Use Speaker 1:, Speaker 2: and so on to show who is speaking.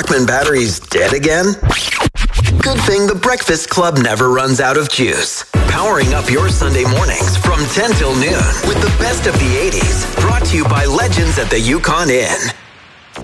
Speaker 1: Brockman batteries dead again? Good thing the Breakfast Club never runs out of juice. Powering up your Sunday mornings from 10 till noon with the best of the 80s. Brought to you by Legends at the Yukon Inn.